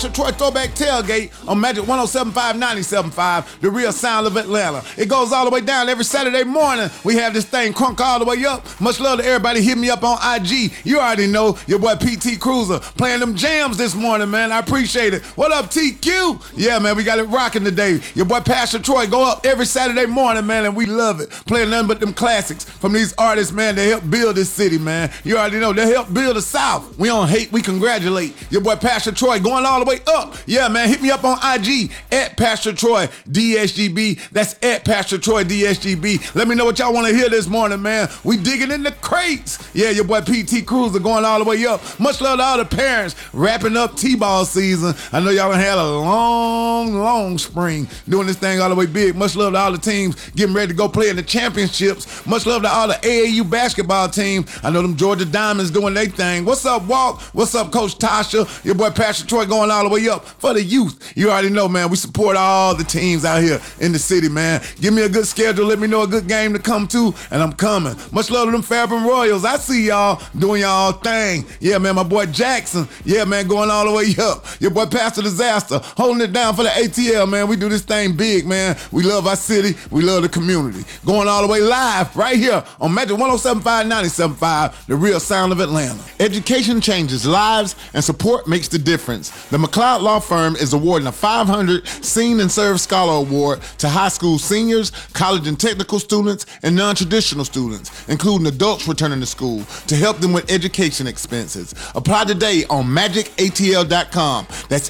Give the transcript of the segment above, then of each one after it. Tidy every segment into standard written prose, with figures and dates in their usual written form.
Detroit Throwback Tailgate on Magic 107.5, 97.5, the real sound of Atlanta. It goes all the way down every Saturday morning. We have this thing crunk all the way up. Much love to everybody. Hit me up on IG. You already know your boy PT Cruiser playing them jams this morning, man. I appreciate it. What up, TQ? Yeah, man, we got it rocking today. Your boy Pastor Troy go up every Saturday morning, man, and we love it. Playing nothing but them classics from these artists, man. They help build this city, man. You already know. They help build the South. We don't hate, we congratulate. Your boy Pastor Troy going all the way up. Yeah, man, hit me up on IG at Pastor Troy DSGB. That's at Pastor Troy DSGB. Let me know what y'all want to hear this morning, man. We digging in the crates. Yeah, your boy PT Cruiser going all the way up. Much love to all the parents wrapping up T-ball season. I know y'all done had a long spring doing this thing all the way big. Much love to all the teams getting ready to go play in the championships. Much love to all the AAU basketball team. I know them Georgia Diamonds doing their thing. What's up, Walt? What's up, Coach Tasha? Your boy Pastor Troy going all the way up for the youth. You already know, man. We support all the teams out here in the city, man. Give me a good schedule. Let me know a good game to come to, and I'm coming. Much love to them Fairburn Royals. I see y'all doing y'all thing. Yeah, man, my boy Jackson. Yeah, man, going all the way up. Your boy Pastor Disaster holding it down for the ATL, man. We do this thing big, man. We love our city. We love the community. Going all the way live right here on Magic 107.5, 97.5, the real sound of Atlanta. Education changes lives, and support makes the difference. The McLeod Law Firm is awarding a $500 Seen and Served Scholar Award to high school seniors, college and technical students, and non-traditional students, including adults returning to school, to help them with education expenses. Apply today on magicatl.com. That's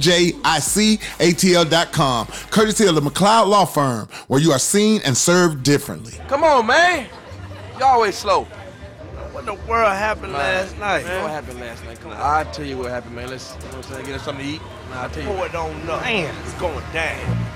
MAJICATL.com. Courtesy of the McLeod Law Firm, where you are seen and served differently. Come on, man. You always slow. What the world happened last night, man? What happened last night? Come on. I'll tell you what happened, man. Let's, get us something to eat. I'll tell you. Boy, don't know. Man, it's going down.